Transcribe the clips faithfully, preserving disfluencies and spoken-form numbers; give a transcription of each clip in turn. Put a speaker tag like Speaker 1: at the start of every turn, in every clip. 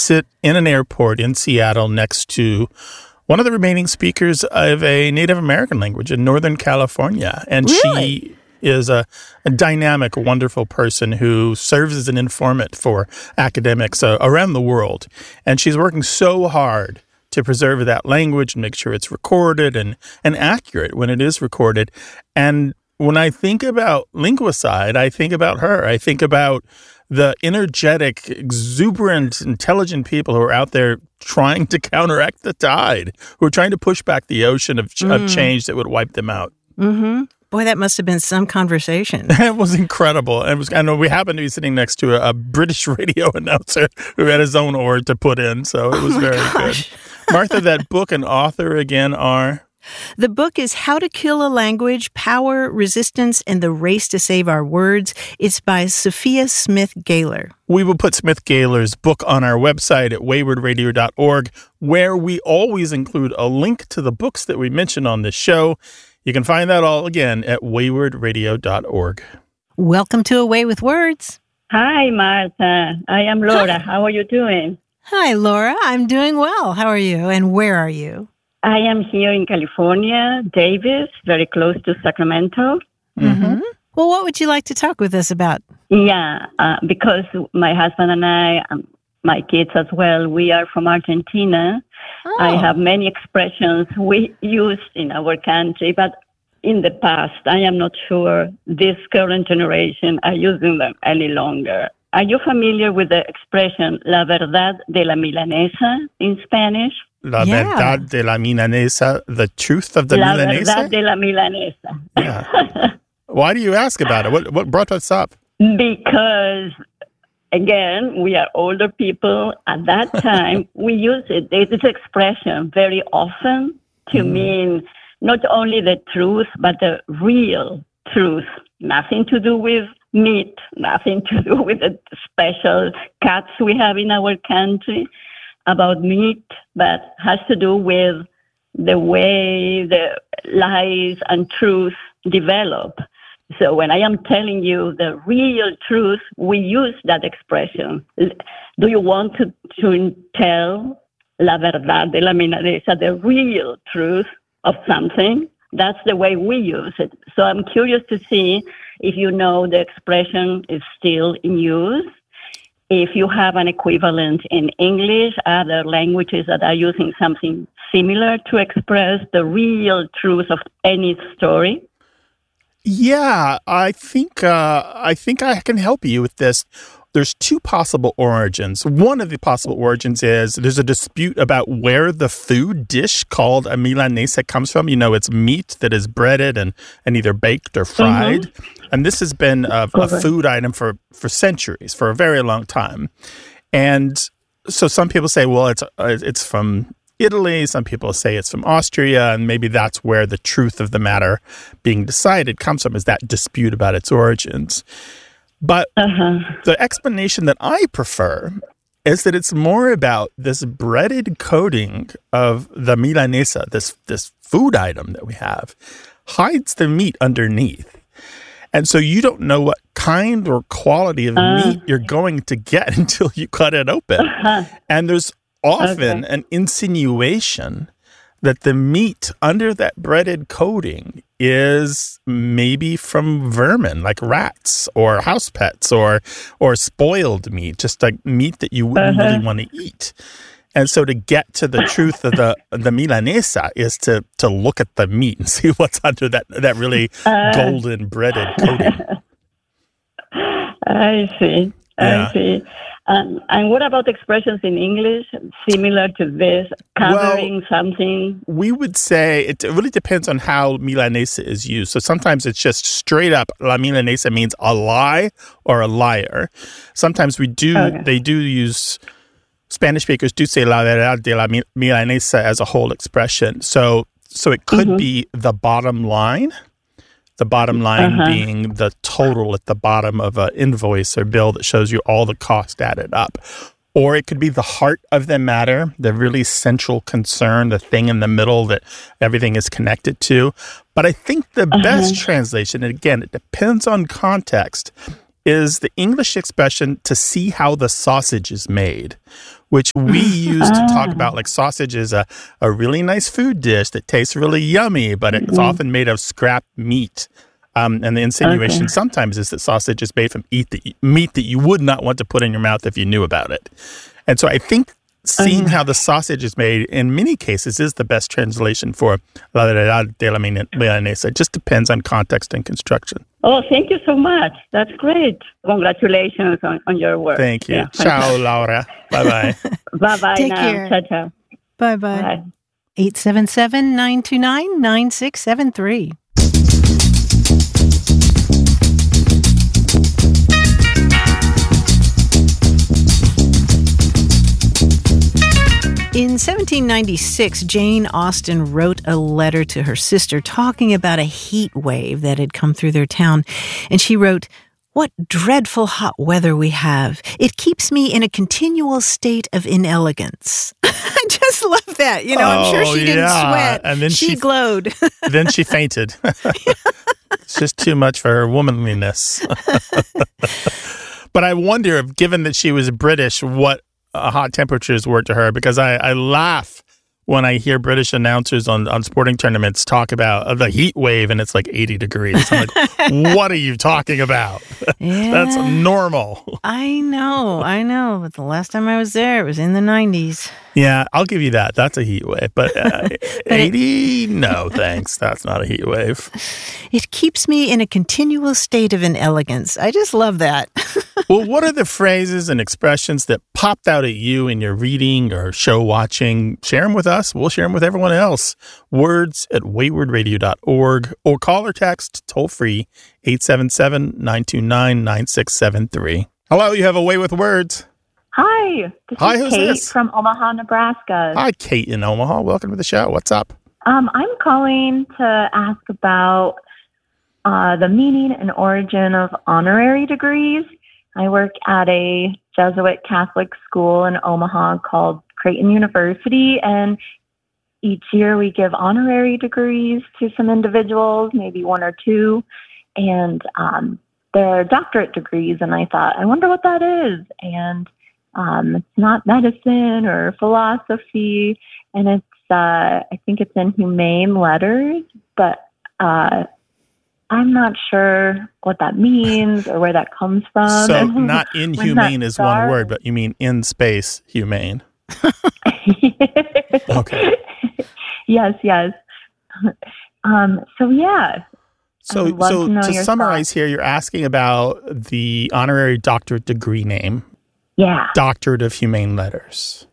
Speaker 1: sit in an airport in Seattle next to one of the remaining speakers of a Native American language in Northern California. And
Speaker 2: really?
Speaker 1: she is a, a dynamic, wonderful person who serves as an informant for academics uh, around the world. And she's working so hard to preserve that language and make sure it's recorded and, and accurate when it is recorded. And when I think about Linguicide, I think about her. I think about the energetic, exuberant, intelligent people who are out there trying to counteract the tide, who are trying to push back the ocean of, mm. of change that would wipe them out.
Speaker 2: Mm-hmm. Boy, that must have been some conversation.
Speaker 1: It was incredible. It was, I know we happened to be sitting next to a, a British radio announcer who had his own word to put in, so it was
Speaker 2: oh
Speaker 1: very
Speaker 2: gosh.
Speaker 1: good. Martha, that book and author again are?
Speaker 2: The book is How to Kill a Language, Power, Resistance, and the Race to Save Our Words. It's by Sophia Smith Gaylor.
Speaker 1: We will put Smith Gaylor's book on our website at wayward radio dot org, where we always include a link to the books that we mentioned on this show. You can find that all again at wayward radio dot org.
Speaker 2: Welcome to A Way with Words.
Speaker 3: Hi, Martha. I am Laura. How are you doing?
Speaker 2: Hi, Laura. I'm doing well. How are you? And where are you?
Speaker 3: I am here in California, Davis, very close to Sacramento.
Speaker 2: Mm-hmm. Well, what would you like to talk with us about?
Speaker 3: Yeah, uh, because my husband and I, um, my kids as well, we are from Argentina.
Speaker 2: Oh.
Speaker 3: I have many expressions we used in our country, but in the past, I am not sure this current generation are using them any longer. Are you familiar with the expression La verdad de la milanesa in Spanish?
Speaker 1: La
Speaker 2: yeah.
Speaker 1: verdad de la milanesa, the truth of the
Speaker 3: la
Speaker 1: milanesa?
Speaker 3: La verdad de la milanesa.
Speaker 1: Yeah. Why do you ask about it? What what brought this up?
Speaker 3: Because, again, we are older people. At that time, we use it, this expression very often to mm. mean not only the truth, but the real truth. Nothing to do with meat, nothing to do with the special cuts we have in our country about meat, but has to do with the way the lies and truth develop. So when I am telling you the real truth, we use that expression. Do you want to, to tell la verdad de la milanesa, the real truth of something? That's the way we use it. So I'm curious to see if you know the expression is still in use, if you have an equivalent in English, other languages that are using something similar to express the real truth of any story.
Speaker 1: Yeah, I think uh, I think I can help you with this. There's two possible origins. One of the possible origins is there's a dispute about where the food dish called a milanesa comes from. You know, it's meat that is breaded and, and either baked or fried. Mm-hmm. And this has been a, a food item for, for centuries, for a very long time. And so some people say, well, it's uh, it's from Italy. Some people say it's from Austria. And maybe that's where the truth of the matter being decided comes from, is that dispute about its origins. But uh-huh. the explanation that I prefer is that it's more about this breaded coating of the milanesa, this this food item that we have, hides the meat underneath. And so you don't know what kind or quality of uh, meat you're going to get until you cut it open. Uh-huh. And there's often okay. an insinuation that the meat under that breaded coating is maybe from vermin, like rats or house pets or or spoiled meat, just like meat that you wouldn't uh-huh. really want to eat. And so to get to the truth of the the milanesa is to to look at the meat and see what's under that, that really uh, golden breaded coating.
Speaker 3: I see.
Speaker 1: Yeah.
Speaker 3: I see. Um, and what about expressions in English similar to this, covering well, something?
Speaker 1: We would say it really depends on how milanesa is used. So sometimes it's just straight up, la milanesa means a lie or a liar. Sometimes we do, okay. they do use, Spanish speakers do say la verdad de la milanesa as a whole expression. So, so it could mm-hmm. be the bottom line. The bottom line uh-huh. being the total at the bottom of an invoice or bill that shows you all the cost added up. Or it could be the heart of the matter, the really central concern, the thing in the middle that everything is connected to. But I think the uh-huh. best translation, and again, it depends on context, is the English expression to see how the sausage is made, which we use to talk about, like, sausage is a, a really nice food dish that tastes really yummy, but it's mm-hmm. often made of scrap meat. Um, and the insinuation okay. sometimes is that sausage is made from eat that, meat that you would not want to put in your mouth if you knew about it. And so I think seeing how the sausage is made in many cases is the best translation for la variedad de la milanesa. It just depends on context and construction.
Speaker 3: Oh, thank you so much. That's great. Congratulations on, on your work.
Speaker 1: Thank you.
Speaker 3: Yeah.
Speaker 1: Ciao, Laura. Bye-bye.
Speaker 3: Bye-bye
Speaker 2: Take
Speaker 3: now.
Speaker 2: care.
Speaker 3: Ciao, ciao.
Speaker 2: Bye-bye.
Speaker 3: Bye.
Speaker 2: eight seven seven, nine two nine, nine six seven three. In seventeen ninety-six, Jane Austen wrote a letter to her sister talking about a heat wave that had come through their town. And she wrote, "What dreadful hot weather we have. It keeps me in a continual state of inelegance." I just love that. You know, I'm sure
Speaker 1: Oh,
Speaker 2: she didn't
Speaker 1: yeah.
Speaker 2: sweat.
Speaker 1: And then
Speaker 2: she,
Speaker 1: she-
Speaker 2: glowed.
Speaker 1: Then she fainted. It's just too much for her womanliness. But I wonder, if, given that she was British, what uh, hot temperatures were to her, because I, I laugh when I hear British announcers on, on sporting tournaments talk about uh, the heat wave and it's like eighty degrees. I'm like, what are you talking about?
Speaker 2: Yeah.
Speaker 1: That's normal.
Speaker 2: I know, I know. But the last time I was there, it was in the nineties.
Speaker 1: Yeah, I'll give you that. That's a heat wave. But uh, eighty? No, thanks. That's not a heat wave.
Speaker 2: It keeps me in a continual state of inelegance. I just love that.
Speaker 1: Well, what are the phrases and expressions that popped out at you in your reading or show watching? Share them with us. We'll share them with everyone else. Words at wayward radio dot org or call or text toll free eight seven seven, nine two nine, nine six seven three. Hello, you have a way with words.
Speaker 4: Hi, this
Speaker 1: Hi,
Speaker 4: is
Speaker 1: who's
Speaker 4: Kate
Speaker 1: this?
Speaker 4: from Omaha, Nebraska.
Speaker 1: Hi, Kate in Omaha. Welcome to the show. What's up?
Speaker 4: Um, I'm calling to ask about uh, the meaning and origin of honorary degrees. I work at a Jesuit Catholic school in Omaha called Creighton University, and each year we give honorary degrees to some individuals, maybe one or two, and um, they're doctorate degrees. And I thought, I wonder what that is. And um, it's not medicine or philosophy, and it's uh, I think it's in humane letters, but uh, I'm not sure what that means or where that comes from.
Speaker 1: So not inhumane is one
Speaker 4: started.
Speaker 1: word, but you mean in space humane. Okay.
Speaker 4: Yes, yes. Um, so yeah.
Speaker 1: So,
Speaker 4: I'd love
Speaker 1: so
Speaker 4: to know
Speaker 1: to
Speaker 4: your
Speaker 1: summarize
Speaker 4: thoughts.
Speaker 1: here, you're asking about the honorary doctorate degree name,
Speaker 4: Yeah.
Speaker 1: Doctorate of Humane Letters.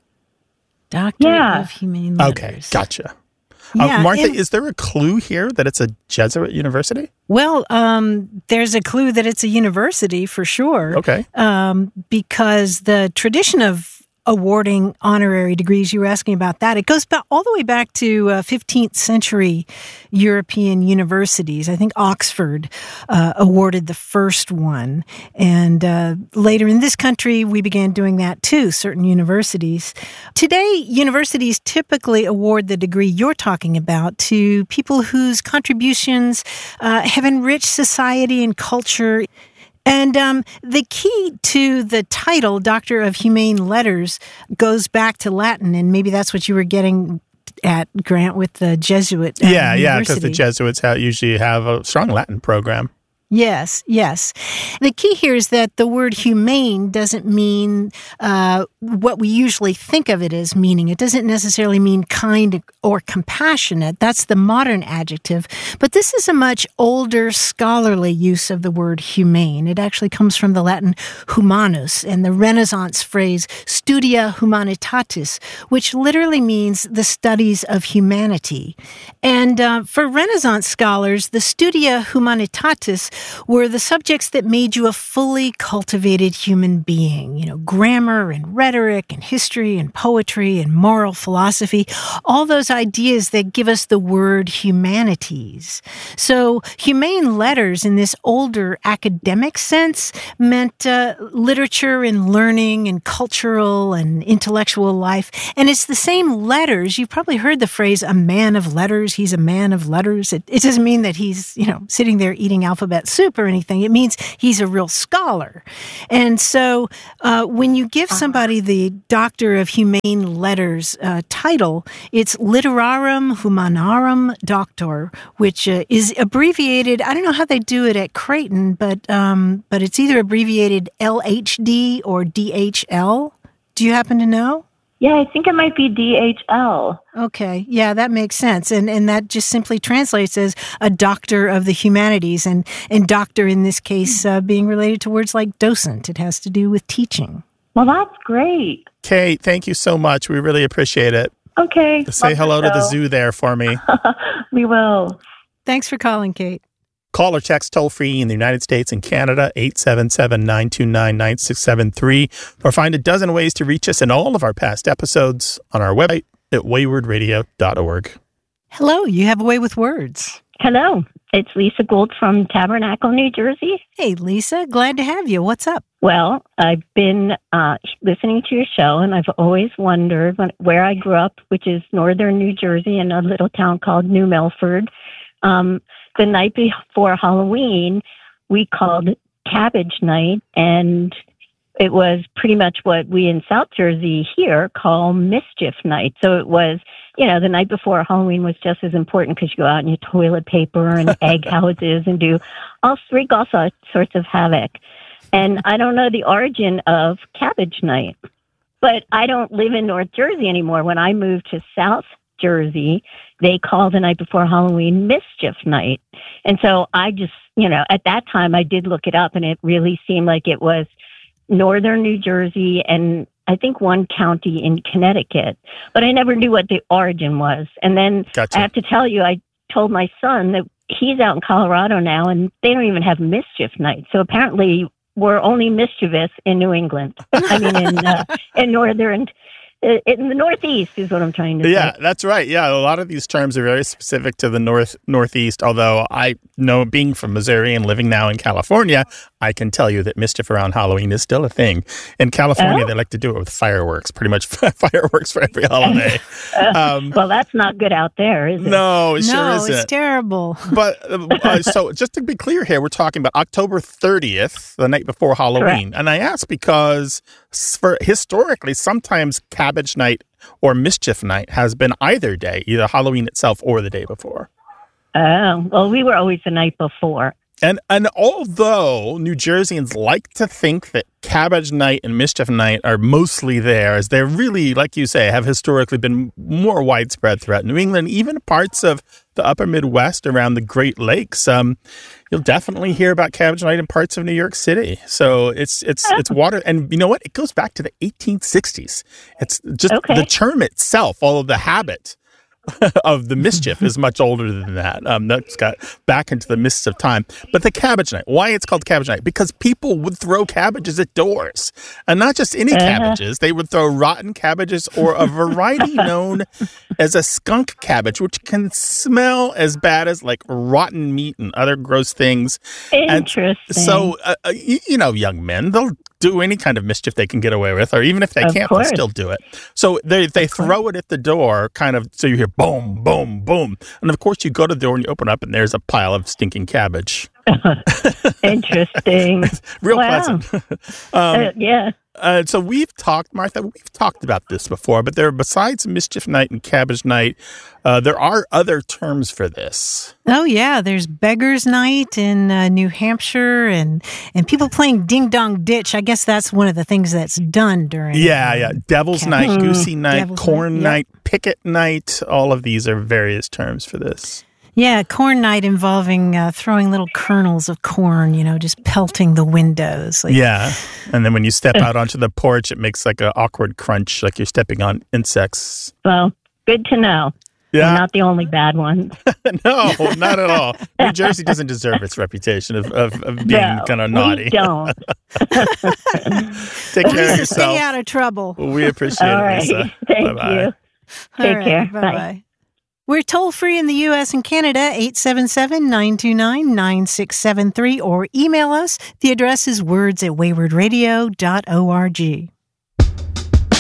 Speaker 2: Doctor
Speaker 4: Yeah.
Speaker 2: of Humane
Speaker 1: Okay,
Speaker 2: Letters.
Speaker 1: gotcha.
Speaker 2: Yeah,
Speaker 1: uh, Martha,
Speaker 2: and-
Speaker 1: is there a clue here that it's a Jesuit university?
Speaker 2: Well, um, there's a clue that it's a university for sure.
Speaker 1: Okay.
Speaker 2: Um, because the tradition of awarding honorary degrees, you were asking about that. It goes back all the way back to uh, fifteenth century European universities. I think Oxford uh, awarded the first one. And uh, later in this country, we began doing that too, certain universities. Today, universities typically award the degree you're talking about to people whose contributions uh, have enriched society and culture. And um, the key to the title, Doctor of Humane Letters, goes back to Latin, and maybe that's what you were getting at, Grant, with the Jesuit uh,
Speaker 1: yeah, yeah, because
Speaker 2: university.
Speaker 1: the Jesuits ha- usually have a strong Latin program.
Speaker 2: Yes, yes. The key here is that the word humane doesn't mean uh, what we usually think of it as meaning. It doesn't necessarily mean kind or compassionate. That's the modern adjective. But this is a much older scholarly use of the word humane. It actually comes from the Latin humanus and the Renaissance phrase studia humanitatis, which literally means the studies of humanity. And uh, for Renaissance scholars, the studia humanitatis were the subjects that made you a fully cultivated human being. You know, grammar and rhetoric and history and poetry and moral philosophy, all those ideas that give us the word humanities. So humane letters in this older academic sense meant uh, literature and learning and cultural and intellectual life. And it's the same letters. You've probably heard the phrase, a man of letters. He's a man of letters. It, it doesn't mean that he's, you know, sitting there eating alphabet soup or anything. It means he's a real scholar. And so uh, when you give somebody actually the Doctor of Humane Letters uh, title. It's Literarum Humanarum Doctor, which uh, is abbreviated. I don't know how they do it at Creighton, but um, but it's either abbreviated L H D or D H L. Do you happen to know?
Speaker 4: Yeah, I think it might be D H L.
Speaker 2: Okay. Yeah, that makes sense. And and that just simply translates as a doctor of the humanities. And, and doctor in this case uh, being related to words like docent. It has to do with teaching.
Speaker 4: Well, that's great.
Speaker 1: Kate, thank you so much. We really appreciate it.
Speaker 4: Okay.
Speaker 1: Say hello to the zoo there for me.
Speaker 4: We will.
Speaker 2: Thanks for calling, Kate.
Speaker 1: Call or text toll-free in the United States and Canada, eight seven seven, nine two nine, nine six seven three, or find a dozen ways to reach us in all of our past episodes on our website at wayward radio dot org.
Speaker 2: Hello, you have a way with words.
Speaker 5: Hello, it's Lisa Gould from Tabernacle, New Jersey.
Speaker 2: Hey, Lisa, glad to have you. What's up?
Speaker 5: Well, I've been uh, listening to your show, and I've always wondered when, where I grew up, which is northern New Jersey in a little town called New Milford. Um, the night before Halloween, we called it Cabbage Night, and it was pretty much what we in South Jersey here call Mischief Night. So it was, you know, the night before Halloween was just as important because you go out in your toilet paper and egg houses and do all wreak all sorts of havoc. And I don't know the origin of Cabbage Night, but I don't live in North Jersey anymore. When I moved to South Jersey, they called the night before Halloween Mischief Night. And so I just, you know, at that time I did look it up, and it really seemed like it was northern New Jersey and I think one county in Connecticut. But I never knew what the origin was. And then
Speaker 1: Gotcha.
Speaker 5: I have to tell you, I told my son that he's out in Colorado now, and they don't even have Mischief Night. So apparently we're only mischievous in New England. I mean, in, uh, in northern in the Northeast is what I'm trying to say.
Speaker 1: Yeah, that's right. Yeah, a lot of these terms are very specific to the North Northeast, although I know, being from Missouri and living now in California, I can tell you that mischief around Halloween is still a thing. In California,
Speaker 5: oh. they
Speaker 1: like to do it with fireworks, pretty much fireworks for every holiday.
Speaker 5: um, well, that's not good out there, is it?
Speaker 1: No, it
Speaker 2: no,
Speaker 1: sure isn't.
Speaker 2: It's terrible.
Speaker 1: But uh, so just to be clear here, we're talking about October thirtieth, the night before Halloween.
Speaker 5: Correct.
Speaker 1: And I ask because for historically, sometimes Cabbage Night or Mischief Night has been either day, either Halloween itself or the day before.
Speaker 5: Oh, well, we were always the night before.
Speaker 1: And and although New Jerseyans like to think that Cabbage Night and Mischief Night are mostly there, as they're really, like you say, have historically been more widespread throughout New England, even parts of the upper Midwest around the Great Lakes, um, you'll definitely hear about Cabbage Night in parts of New York City. So it's it's it's water, and you know what? It goes back to the eighteen sixties. It's just
Speaker 5: okay.
Speaker 1: the term itself, all of the habit of the mischief is much older than that. Um, that's got back into the mists of time. But the Cabbage Night, why it's called Cabbage Night? Because people would throw cabbages at doors. And not just any uh-huh. cabbages. They would throw rotten cabbages or a variety known as a skunk cabbage, which can smell as bad as like rotten meat and other gross things.
Speaker 5: Interesting.
Speaker 1: And so, uh, you know, young men, they'll do any kind of mischief they can get away with, or even if they
Speaker 5: of
Speaker 1: can't,
Speaker 5: course.
Speaker 1: they'll still do it. So they they of throw course. it at the door, kind of, so you hear boom, boom, boom. And of course you go to the door and you open up and there's a pile of stinking cabbage.
Speaker 5: Interesting.
Speaker 1: Real
Speaker 5: wow.
Speaker 1: pleasant. um,
Speaker 5: uh, yeah.
Speaker 1: Uh, so we've talked, Martha, we've talked about this before, but there, besides Mischief Night and Cabbage Night, uh, there are other terms for this.
Speaker 2: Oh, yeah. There's Beggar's Night in uh, New Hampshire, and, and people playing Ding Dong Ditch. I guess that's one of the things that's done during...
Speaker 1: Yeah,
Speaker 2: uh,
Speaker 1: yeah. Devil's
Speaker 2: Cabbage.
Speaker 1: Night, Goosey Night,
Speaker 2: Devil's
Speaker 1: Corn
Speaker 2: Night,
Speaker 1: Night,
Speaker 2: yep.
Speaker 1: Picket Night. All of these are various terms for this.
Speaker 2: Yeah, corn night involving uh, throwing little kernels of corn, you know, just pelting the windows. Like,
Speaker 1: yeah, and then when you step out onto the porch, it makes like an awkward crunch, like you're stepping on insects.
Speaker 5: Well, good to know.
Speaker 1: Yeah.
Speaker 5: We're not the only bad ones.
Speaker 1: No, not at all. New Jersey doesn't deserve its reputation of, of, of being
Speaker 5: no,
Speaker 1: kind of naughty.
Speaker 5: We don't.
Speaker 1: Take care of yourself.
Speaker 2: Stay out of trouble.
Speaker 1: Well, we appreciate
Speaker 5: all
Speaker 1: it,
Speaker 5: right.
Speaker 1: Lisa.
Speaker 5: Thank
Speaker 1: Bye-bye.
Speaker 5: you. Take
Speaker 2: right,
Speaker 5: care.
Speaker 2: bye-bye.
Speaker 5: Bye.
Speaker 2: We're toll-free in the U S and Canada, eight seven seven, nine two nine, nine six seven three, or email us. The address is words at wayward radio dot org.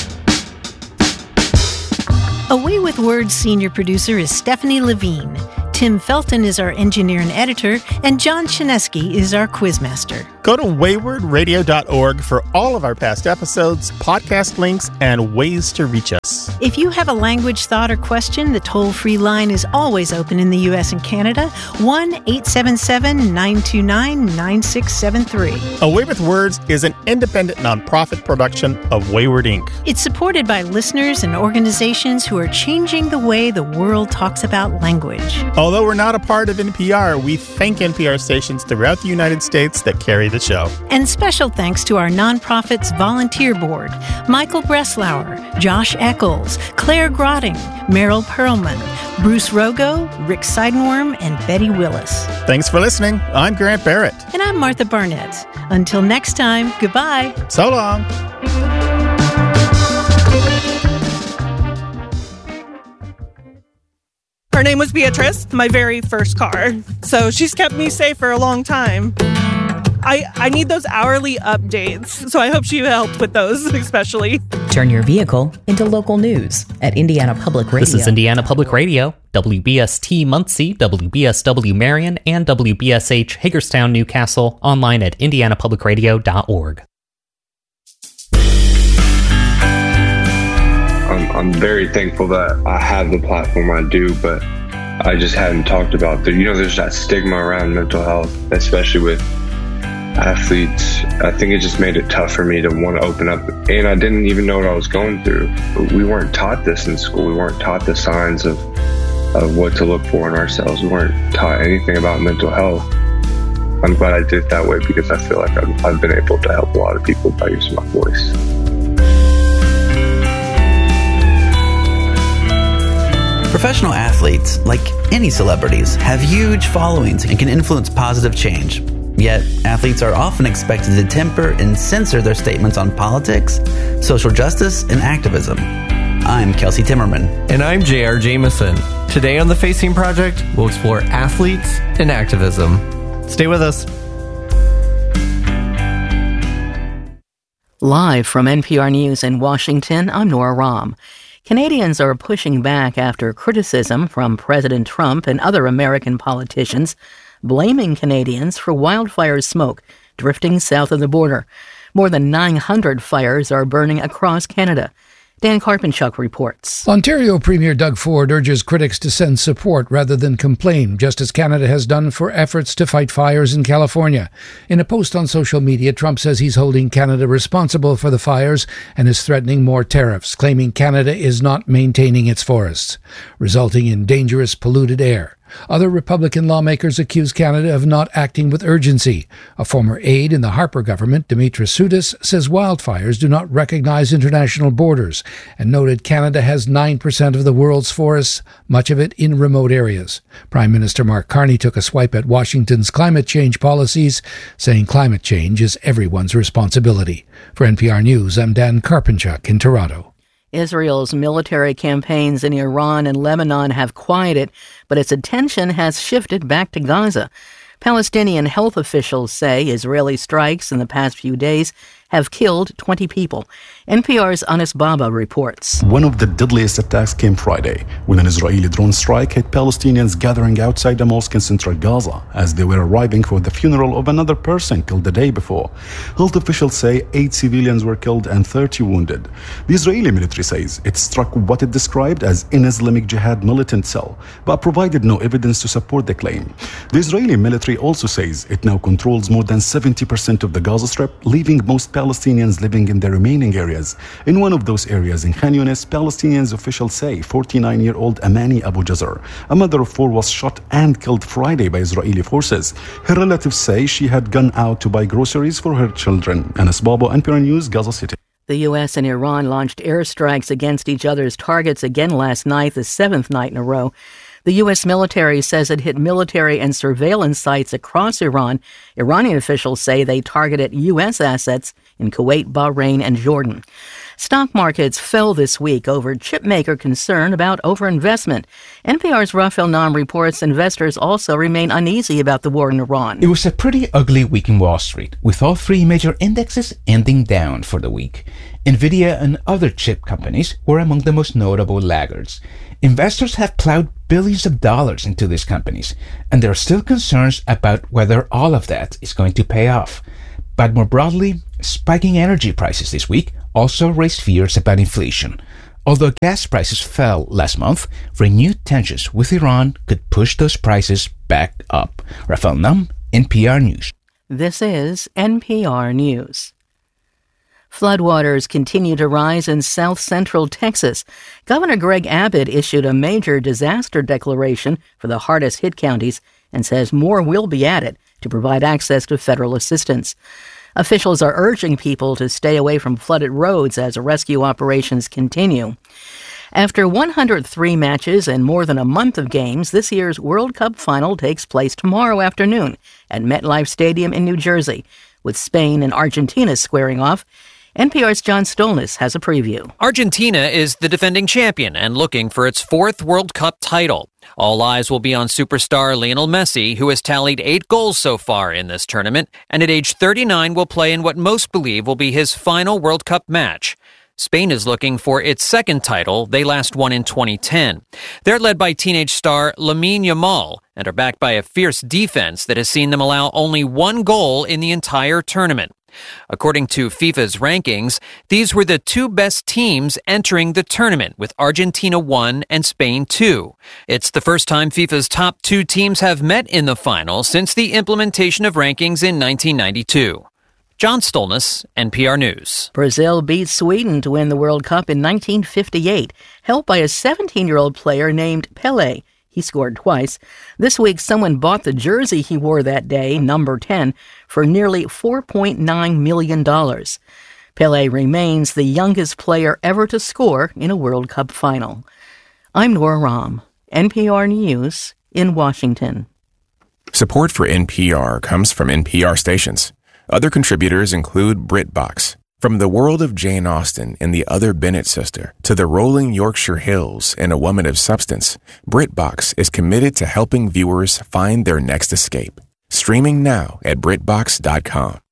Speaker 2: A Way with Words senior producer is Stephanie Levine. Tim Felton is our engineer and editor, and John Chinesky is our quizmaster.
Speaker 1: Go to wayward radio dot org for all of our past episodes, podcast links, and ways to reach us.
Speaker 2: If you have a language, thought, or question, the toll-free line is always open in the U S and Canada, one eight seven seven, nine two nine, nine six seven three.
Speaker 1: A Way with Words is an independent nonprofit production of Wayward Incorporated.
Speaker 2: It's supported by listeners and organizations who are changing the way the world talks about language.
Speaker 1: Although we're not a part of N P R, we thank N P R stations throughout the United States that carry the show.
Speaker 2: And special thanks to our nonprofit's volunteer board, Michael Breslauer, Josh Eccles, Claire Grotting, Meryl Perlman, Bruce Rogo, Rick Seidenworm, and Betty Willis.
Speaker 1: Thanks for listening. I'm Grant Barrett.
Speaker 2: And I'm Martha Barnett. Until next time, goodbye.
Speaker 1: So long.
Speaker 6: Her name was Beatrice, my very first car. So she's kept me safe for a long time. I, I need those hourly updates, so I hope she helped with those, especially.
Speaker 7: Turn your vehicle into local news at Indiana Public Radio.
Speaker 8: This is Indiana Public Radio, W B S T Muncie, W B S W Marion, and W B S H Hagerstown, Newcastle, online at indiana public radio dot org.
Speaker 9: I'm, I'm very thankful that I have the platform I do, but I just hadn't talked about the, you know, there's that stigma around mental health, especially with athletes. I think it just made it tough for me to want to open up, and I didn't even know what I was going through. We weren't taught this in school. We weren't taught the signs of of what to look for in ourselves. We weren't taught anything about mental health. I'm glad I did it that way because I feel like I've, I've been able to help a lot of people by using my voice.
Speaker 10: Professional athletes, like any celebrities, have huge followings and can influence positive change. Yet, athletes are often expected to temper and censor their statements on politics, social justice, and activism. I'm Kelsey Timmerman.
Speaker 11: And I'm J R Jameson. Today on The Facing Project, we'll explore athletes and activism. Stay with us.
Speaker 7: Live from N P R News in Washington, I'm Nora Rahm. Canadians are pushing back after criticism from President Trump and other American politicians blaming Canadians for wildfire smoke drifting south of the border. More than nine hundred fires are burning across Canada. Dan Karpenchuk reports.
Speaker 12: Ontario Premier Doug Ford urges critics to send support rather than complain, just as Canada has done for efforts to fight fires in California. In a post on social media, Trump says he's holding Canada responsible for the fires and is threatening more tariffs, claiming Canada is not maintaining its forests, resulting in dangerous polluted air. Other Republican lawmakers accuse Canada of not acting with urgency. A former aide in the Harper government, Dimitris Soudis, says wildfires do not recognize international borders and noted Canada has nine percent of the world's forests, much of it in remote areas. Prime Minister Mark Carney took a swipe at Washington's climate change policies, saying climate change is everyone's responsibility. For N P R News, I'm Dan Karpenchuk in Toronto.
Speaker 7: Israel's military campaigns in Iran and Lebanon have quieted, but its attention has shifted back to Gaza. Palestinian health officials say Israeli strikes in the past few days have killed twenty people. N P R's Anis Baba reports.
Speaker 13: One of the deadliest attacks came Friday when an Israeli drone strike hit Palestinians gathering outside a mosque in central Gaza as they were arriving for the funeral of another person killed the day before. Health officials say eight civilians were killed and thirty wounded. The Israeli military says it struck what it described as an Islamic Jihad militant cell, but provided no evidence to support the claim. The Israeli military also says it now controls more than seventy percent of the Gaza Strip, leaving most Palestinians living in the remaining areas. In one of those areas in Khan Yunis, Palestinians officials say forty-nine-year-old Amani Abu Jazar, a mother of four, was shot and killed Friday by Israeli forces. Her relatives say she had gone out to buy groceries for her children. Anis Baba, N P R News, Gaza City.
Speaker 7: The U S and Iran launched airstrikes against each other's targets again last night, the seventh night in a row. The U S military says it hit military and surveillance sites across Iran. Iranian officials say they targeted U S assets in Kuwait, Bahrain, and Jordan. Stock markets fell this week over chipmaker concern about overinvestment. N P R's Rafael Nam reports investors also remain uneasy about the war in Iran.
Speaker 14: It was a pretty ugly week in Wall Street, with all three major indexes ending down for the week. Nvidia and other chip companies were among the most notable laggards. Investors have plowed billions of dollars into these companies, and there are still concerns about whether all of that is going to pay off. But more broadly, spiking energy prices this week also raised fears about inflation. Although gas prices fell last month, renewed tensions with Iran could push those prices back up. Rafael Nam, N P R News.
Speaker 7: This is N P R News. Floodwaters continue to rise in south-central Texas. Governor Greg Abbott issued a major disaster declaration for the hardest-hit counties and says more will be added to provide access to federal assistance. Officials are urging people to stay away from flooded roads as rescue operations continue. After one hundred three matches and more than a month of games, this year's World Cup final takes place tomorrow afternoon at MetLife Stadium in New Jersey, with Spain and Argentina squaring off. N P R's John Stolnis has a preview.
Speaker 15: Argentina is the defending champion and looking for its fourth World Cup title. All eyes will be on superstar Lionel Messi, who has tallied eight goals so far in this tournament, and at age thirty-nine will play in what most believe will be his final World Cup match. Spain is looking for its second title. They last won in twenty ten. They're led by teenage star Lamine Yamal and are backed by a fierce defense that has seen them allow only one goal in the entire tournament. According to FIFA's rankings, these were the two best teams entering the tournament, with Argentina one and Spain two. It's the first time FIFA's top two teams have met in the final since the implementation of rankings in nineteen ninety-two. John Stolnis, N P R News.
Speaker 7: Brazil beat Sweden to win the World Cup in nineteen fifty-eight, helped by a seventeen-year-old player named Pelé. He scored twice. This week, someone bought the jersey he wore that day, number ten, for nearly four point nine million dollars. Pelé remains the youngest player ever to score in a World Cup final. I'm Nora Rahm, N P R News in Washington.
Speaker 16: Support for N P R comes from N P R stations. Other contributors include BritBox. From the world of Jane Austen and the other Bennet sister to the rolling Yorkshire Hills and A Woman of Substance, BritBox is committed to helping viewers find their next escape. Streaming now at Britbox dot com.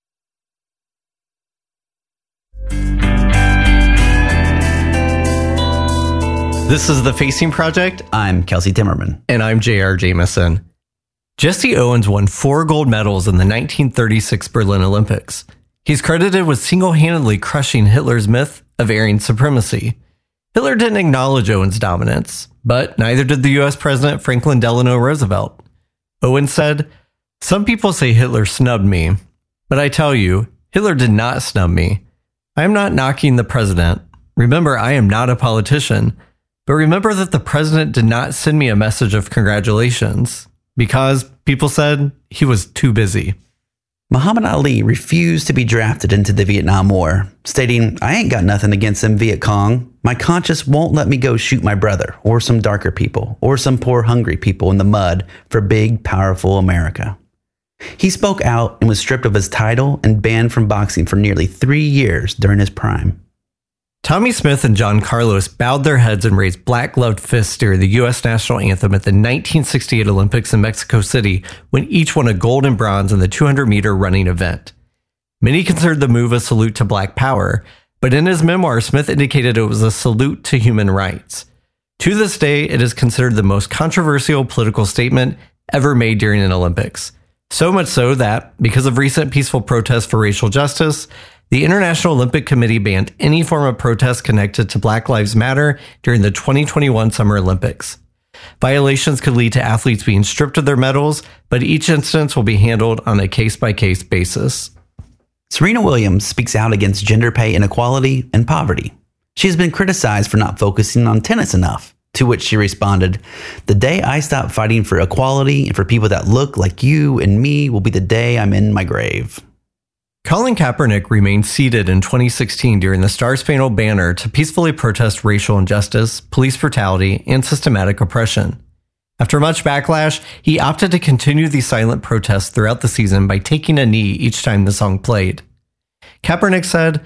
Speaker 11: This is The Facing Project.
Speaker 10: I'm Kelsey Timmerman.
Speaker 11: And I'm J R Jameson. Jesse Owens won four gold medals in the nineteen thirty-six Berlin Olympics. He's credited with single-handedly crushing Hitler's myth of Aryan supremacy. Hitler didn't acknowledge Owens' dominance, but neither did the U S President Franklin Delano Roosevelt. Owens said, "Some people say Hitler snubbed me, but I tell you, Hitler did not snub me. I am not knocking the president. Remember, I am not a politician, but remember that the president did not send me a message of congratulations because people said he was too busy."
Speaker 10: Muhammad Ali refused to be drafted into the Vietnam War, stating, "I ain't got nothing against them Viet Cong. My conscience won't let me go shoot my brother or some darker people or some poor hungry people in the mud for big, powerful America." He spoke out and was stripped of his title and banned from boxing for nearly three years during his prime.
Speaker 11: Tommy Smith and John Carlos bowed their heads and raised black-gloved fists during the U S national anthem at the nineteen sixty-eight Olympics in Mexico City, when each won a gold and bronze in the two hundred meter running event. Many considered the move a salute to black power, but in his memoir, Smith indicated it was a salute to human rights. To this day, it is considered the most controversial political statement ever made during an Olympics. So much so that, because of recent peaceful protests for racial justice, the International Olympic Committee banned any form of protest connected to Black Lives Matter during the twenty twenty-one Summer Olympics. Violations could lead to athletes being stripped of their medals, but each instance will be handled on a case-by-case basis.
Speaker 10: Serena Williams speaks out against gender pay inequality and poverty. She has been criticized for not focusing on tennis enough, to which she responded, "The day I stop fighting for equality and for people that look like you and me will be the day I'm in my grave."
Speaker 11: Colin Kaepernick remained seated in twenty sixteen during the Star-Spangled Banner to peacefully protest racial injustice, police brutality, and systematic oppression. After much backlash, he opted to continue the silent protests throughout the season by taking a knee each time the song played. Kaepernick said,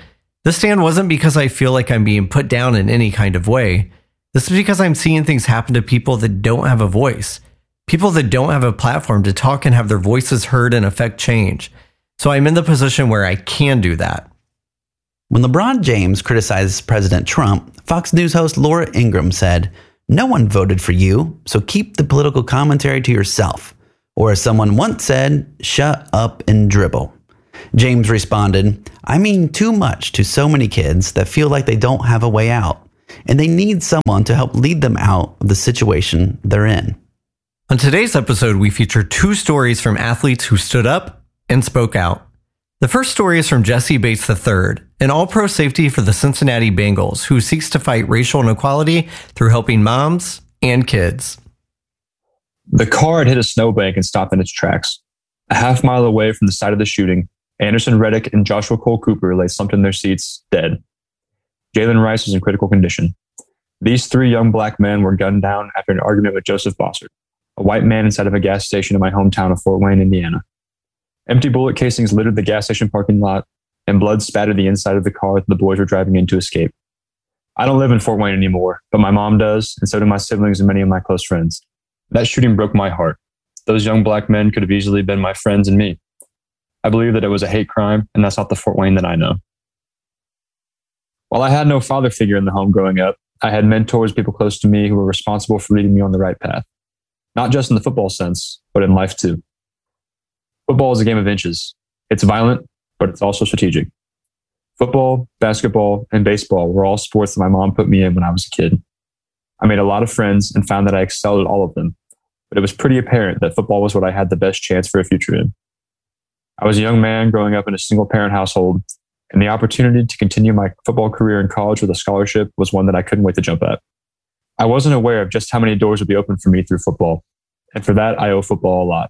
Speaker 11: This stand wasn't because I feel like I'm being put down in any kind of way. This is because I'm seeing things happen to people that don't have a voice. People that don't have a platform to talk and have their voices heard and affect change. So I'm in the position where I can do that.
Speaker 10: When LeBron James criticized President Trump, Fox News host Laura Ingraham said, "No one voted for you, so keep the political commentary to yourself." Or as someone once said, "Shut up and dribble." James responded, "I mean too much to so many kids that feel like they don't have a way out, and they need someone to help lead them out of the situation they're in."
Speaker 11: On today's episode, we feature two stories from athletes who stood up and spoke out. The first story is from Jesse Bates the third, an all-pro safety for the Cincinnati Bengals, who seeks to fight racial inequality through helping moms and kids.
Speaker 17: The car had hit a snowbank and stopped in its tracks. A half mile away from the site of the shooting, Anderson Reddick and Joshua Cole Cooper lay slumped in their seats, dead. Jalen Rice was in critical condition. These three young black men were gunned down after an argument with Joseph Bossert, a white man inside of a gas station in my hometown of Fort Wayne, Indiana. Empty bullet casings littered the gas station parking lot, and blood spattered the inside of the car that the boys were driving in to escape. I don't live in Fort Wayne anymore, but my mom does, and so do my siblings and many of my close friends. That shooting broke my heart. Those young black men could have easily been my friends and me. I believe that it was a hate crime, and that's not the Fort Wayne that I know. While I had no father figure in the home growing up, I had mentors, people close to me who were responsible for leading me on the right path. Not just in the football sense, but in life too. Football is a game of inches. It's violent, but it's also strategic. Football, basketball, and baseball were all sports that my mom put me in when I was a kid. I made a lot of friends and found that I excelled at all of them, but it was pretty apparent that football was what I had the best chance for a future in. I was a young man growing up in a single-parent household, and the opportunity to continue my football career in college with a scholarship was one that I couldn't wait to jump at. I wasn't aware of just how many doors would be open for me through football, and for that, I owe football a lot.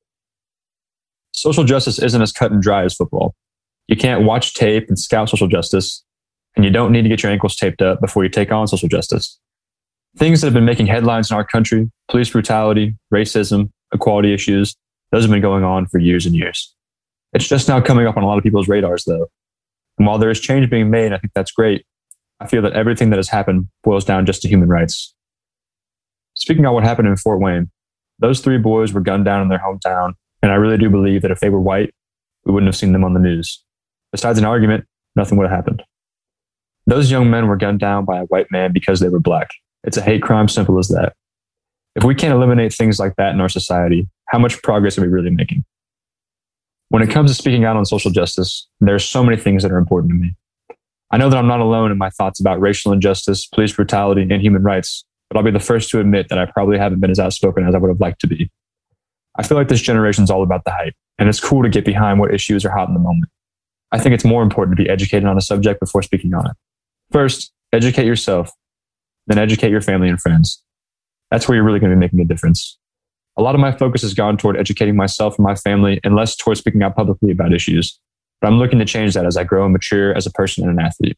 Speaker 17: Social justice isn't as cut and dry as football. You can't watch tape and scout social justice, and you don't need to get your ankles taped up before you take on social justice. Things that have been making headlines in our country, police brutality, racism, equality issues, those have been going on for years and years. It's just now coming up on a lot of people's radars, though. And while there is change being made, I think that's great, I feel that everything that has happened boils down just to human rights. Speaking of what happened in Fort Wayne, those three boys were gunned down in their hometown, and I really do believe that if they were white, we wouldn't have seen them on the news. Besides an argument, nothing would have happened. Those young men were gunned down by a white man because they were black. It's a hate crime, simple as that. If we can't eliminate things like that in our society, how much progress are we really making? When it comes to speaking out on social justice, there are so many things that are important to me. I know that I'm not alone in my thoughts about racial injustice, police brutality, and human rights, but I'll be the first to admit that I probably haven't been as outspoken as I would have liked to be. I feel like this generation is all about the hype, and it's cool to get behind what issues are hot in the moment. I think it's more important to be educated on a subject before speaking on it. First, educate yourself, then educate your family and friends. That's where you're really going to be making a difference. A lot of my focus has gone toward educating myself and my family and less toward speaking out publicly about issues. But I'm looking to change that as I grow and mature as a person and an athlete.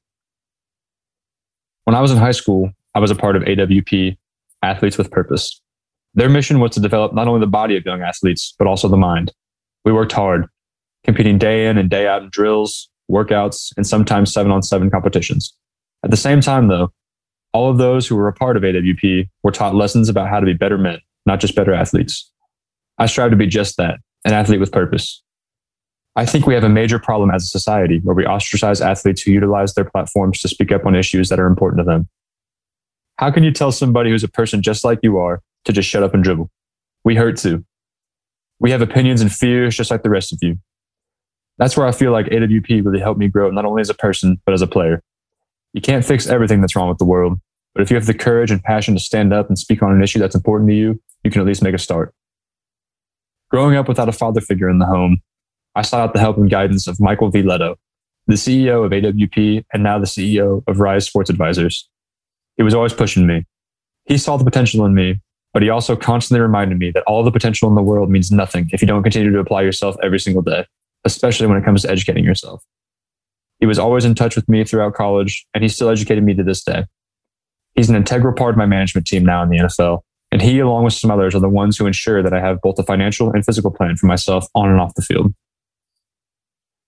Speaker 17: When I was in high school, I was a part of A W P, Athletes with Purpose. Their mission was to develop not only the body of young athletes, but also the mind. We worked hard, competing day in and day out in drills, workouts, and sometimes seven-on-seven competitions. At the same time, though, all of those who were a part of A W P were taught lessons about how to be better men, not just better athletes. I strive to be just that, an athlete with purpose. I think we have a major problem as a society where we ostracize athletes who utilize their platforms to speak up on issues that are important to them. How can you tell somebody who's a person just like you are to just shut up and dribble? We hurt too. We have opinions and fears just like the rest of you. That's where I feel like A W P really helped me grow, not only as a person, but as a player. You can't fix everything that's wrong with the world, but if you have the courage and passion to stand up and speak on an issue that's important to you, you can at least make a start. Growing up without a father figure in the home, I sought out the help and guidance of Michael V. Leto, the C E O of A W P and now the C E O of Rise Sports Advisors. He was always pushing me. He saw the potential in me, but he also constantly reminded me that all the potential in the world means nothing if you don't continue to apply yourself every single day, especially when it comes to educating yourself. He was always in touch with me throughout college, and he still educated me to this day. He's an integral part of my management team now in the N F L, and he, along with some others, are the ones who ensure that I have both a financial and physical plan for myself on and off the field.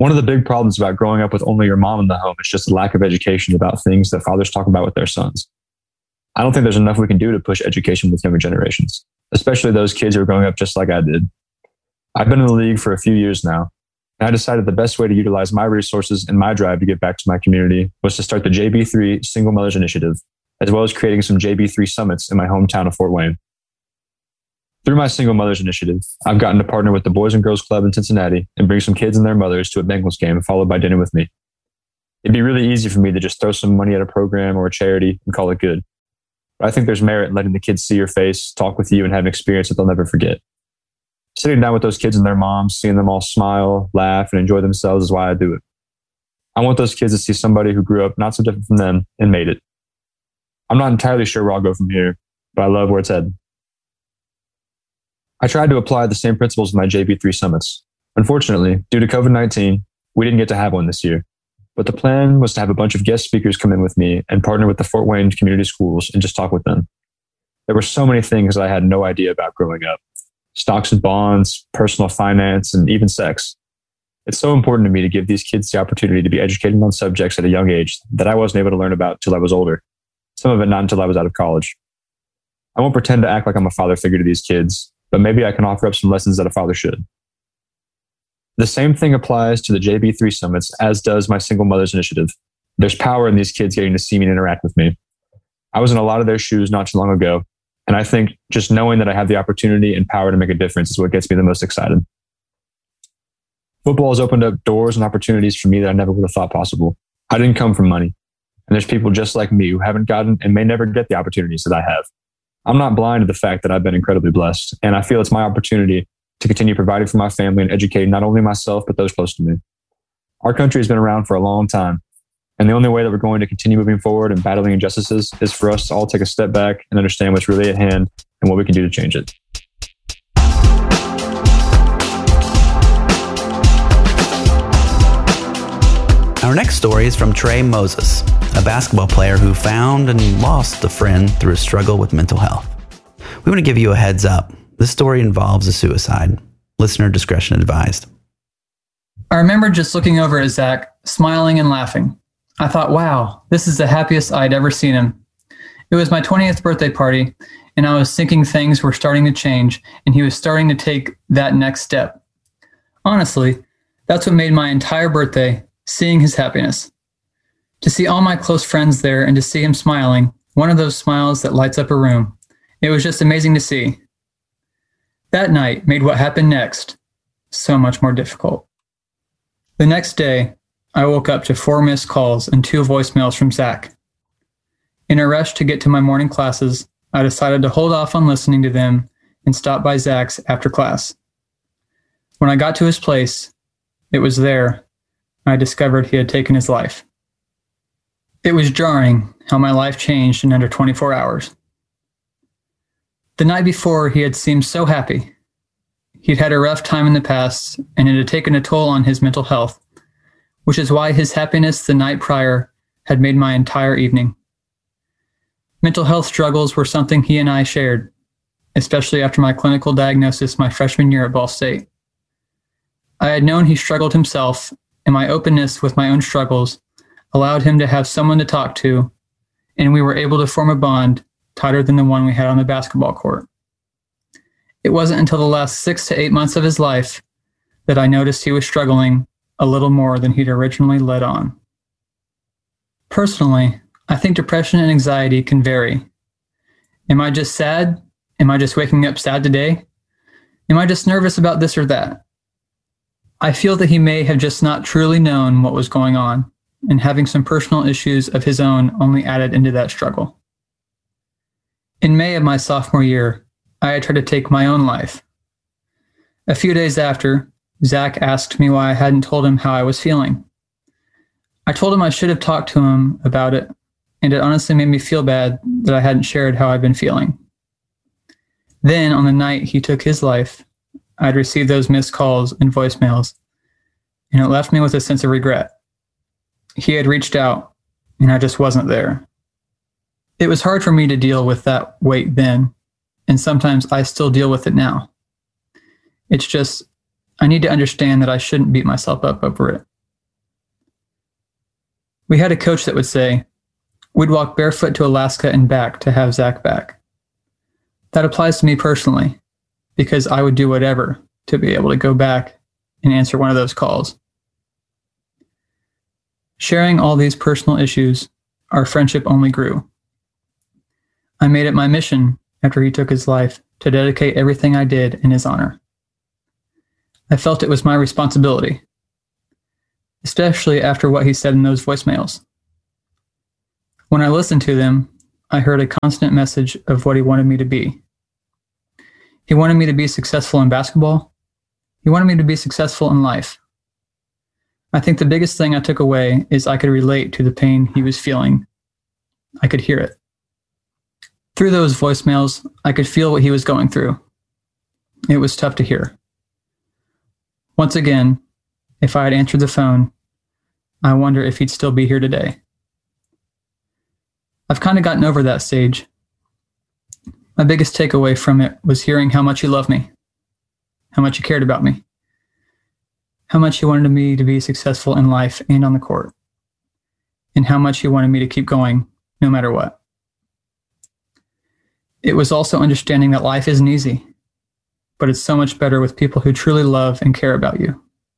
Speaker 17: One of the big problems about growing up with only your mom in the home is just a lack of education about things that fathers talk about with their sons. I don't think there's enough we can do to push education with younger generations, especially those kids who are growing up just like I did. I've been in the league for a few years now, and I decided the best way to utilize my resources and my drive to give back to my community was to start the J B three Single Mothers Initiative, as well as creating some J B three summits in my hometown of Fort Wayne. Through my Single Mothers Initiative, I've gotten to partner with the Boys and Girls Club in Cincinnati and bring some kids and their mothers to a Bengals game followed by dinner with me. It'd be really easy for me to just throw some money at a program or a charity and call it good. But I think there's merit in letting the kids see your face, talk with you, and have an experience that they'll never forget. Sitting down with those kids and their moms, seeing them all smile, laugh, and enjoy themselves is why I do it. I want those kids to see somebody who grew up not so different from them and made it. I'm not entirely sure where I'll go from here, but I love where it's headed. I tried to apply the same principles in my J B three summits. Unfortunately, due to COVID nineteen, we didn't get to have one this year. But the plan was to have a bunch of guest speakers come in with me and partner with the Fort Wayne community schools and just talk with them. There were so many things that I had no idea about growing up. Stocks and bonds, personal finance, and even sex. It's so important to me to give these kids the opportunity to be educated on subjects at a young age that I wasn't able to learn about till I was older. Some of it not until I was out of college. I won't pretend to act like I'm a father figure to these kids, but maybe I can offer up some lessons that a father should. The same thing applies to the J B three summits, as does my Single Mothers Initiative. There's power in these kids getting to see me and interact with me. I was in a lot of their shoes not too long ago, and I think just knowing that I have the opportunity and power to make a difference is what gets me the most excited. Football has opened up doors and opportunities for me that I never would have thought possible. I didn't come from money, and there's people just like me who haven't gotten and may never get the opportunities that I have. I'm not blind to the fact that I've been incredibly blessed, and I feel it's my opportunity to continue providing for my family and educating not only myself, but those close to me. Our country has been around for a long time, and the only way that we're going to continue moving forward and battling injustices is for us to all take a step back and understand what's really at hand and what we can do to change it.
Speaker 10: Our next story is from Trey Moses, a basketball player who found and lost a friend through a struggle with mental health. We want to give you a heads up. This story involves a suicide. Listener discretion advised.
Speaker 18: I remember just looking over at Zach, smiling and laughing. I thought, wow, this is the happiest I'd ever seen him. It was my twentieth birthday party, and I was thinking things were starting to change, and he was starting to take that next step. Honestly, that's what made my entire birthday, seeing his happiness. To see all my close friends there and to see him smiling, one of those smiles that lights up a room. It was just amazing to see. That night made what happened next so much more difficult. The next day, I woke up to four missed calls and two voicemails from Zach. In a rush to get to my morning classes, I decided to hold off on listening to them and stop by Zach's after class. When I got to his place, it was there I discovered he had taken his life. It was jarring how my life changed in under twenty-four hours. The night before, he had seemed so happy. He'd had a rough time in the past, and it had taken a toll on his mental health, which is why his happiness the night prior had made my entire evening. Mental health struggles were something he and I shared, especially after my clinical diagnosis my freshman year at Ball State. I had known he struggled himself, and my openness with my own struggles allowed him to have someone to talk to, and we were able to form a bond tighter than the one we had on the basketball court. It wasn't until the last six to eight months of his life that I noticed he was struggling a little more than he'd originally let on. Personally, I think depression and anxiety can vary. Am I just sad? Am I just waking up sad today? Am I just nervous about this or that? I feel that he may have just not truly known what was going on, and having some personal issues of his own only added into that struggle. In May of my sophomore year, I had tried to take my own life. A few days after, Zach asked me why I hadn't told him how I was feeling. I told him I should have talked to him about it, and it honestly made me feel bad that I hadn't shared how I'd been feeling. Then, on the night he took his life, I'd received those missed calls and voicemails, and it left me with a sense of regret. He had reached out, and I just wasn't there. It was hard for me to deal with that weight then, and sometimes I still deal with it now. It's just, I need to understand that I shouldn't beat myself up over it, We had a coach that would say, we'd walk barefoot to Alaska and back to have Zach back. That applies to me personally, because I would do whatever to be able to go back and answer one of those calls. Sharing all these personal issues, our friendship only grew. I made it my mission after he took his life to dedicate everything I did in his honor. I felt it was my responsibility, especially after what he said in those voicemails. When I listened to them, I heard a constant message of what he wanted me to be. He wanted me to be successful in basketball. He wanted me to be successful in life. I think the biggest thing I took away is I could relate to the pain he was feeling. I could hear it. Through those voicemails, I could feel what he was going through. It was tough to hear. Once again, if I had answered the phone, I wonder if he'd still be here today. I've kind of gotten over that stage. My biggest takeaway from it was hearing how much he loved me, how much he cared about me, how much he wanted me to be successful in life and on the court, and how much he wanted me to keep going no matter what. It was also understanding that life isn't easy, but it's so much better with people who truly love and care about you.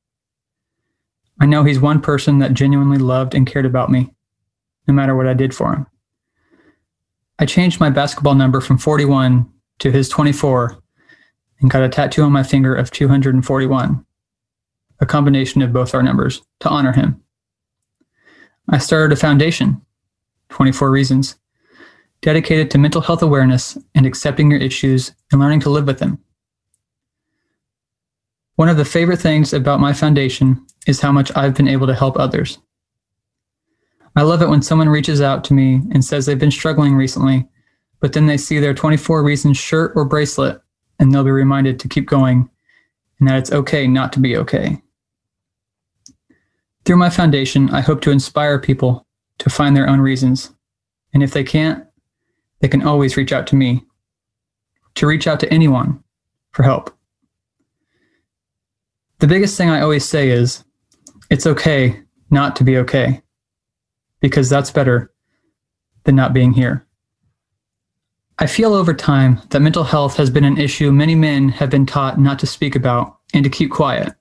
Speaker 18: I know he's one person that genuinely loved and cared about me, no matter what I did for him. I changed my basketball number from forty-one to his twenty-four and got a tattoo on my finger of two hundred forty-one, a combination of both our numbers, to honor him. I started a foundation, twenty-four Reasons, dedicated to mental health awareness and accepting your issues and learning to live with them. One of the favorite things about my foundation is how much I've been able to help others. I love it when someone reaches out to me and says they've been struggling recently, but then they see their twenty-four Reasons shirt or bracelet and they'll be reminded to keep going and that it's okay not to be okay. Through my foundation, I hope to inspire people to find their own reasons. And if they can't, they can always reach out to me, to reach out to anyone for help. The biggest thing I always say is, it's okay not to be okay, because that's better than not being here. I feel over time that mental health has been an issue many men have been taught not to speak about and to keep quiet.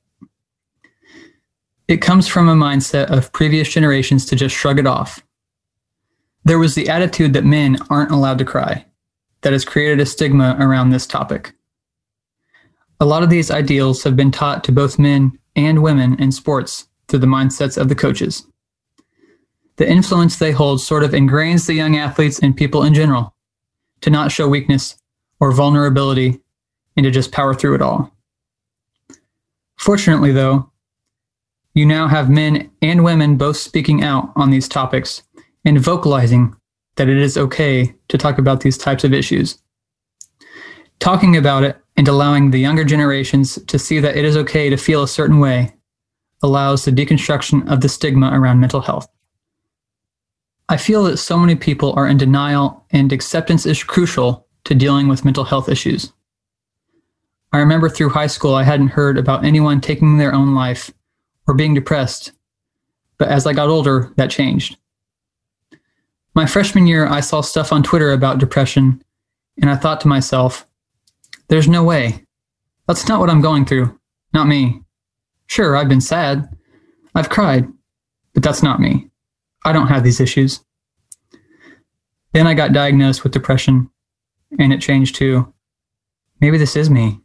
Speaker 18: It comes from a mindset of previous generations to just shrug it off. There was the attitude that men aren't allowed to cry, that has created a stigma around this topic. A lot of these ideals have been taught to both men and women in sports through the mindsets of the coaches. The influence they hold sort of ingrains the young athletes and people in general to not show weakness or vulnerability and to just power through it all. Fortunately, though, you now have men and women both speaking out on these topics and vocalizing that it is okay to talk about these types of issues. Talking about it and allowing the younger generations to see that it is okay to feel a certain way allows the deconstruction of the stigma around mental health. I feel that so many people are in denial, and acceptance is crucial to dealing with mental health issues. I remember through high school I hadn't heard about anyone taking their own life or being depressed, but as I got older, that changed. My freshman year, I saw stuff on Twitter about depression, and I thought to myself, there's no way. That's not what I'm going through. Not me. Sure, I've been sad. I've cried, but that's not me. I don't have these issues. Then I got diagnosed with depression, and it changed too. Maybe this is me.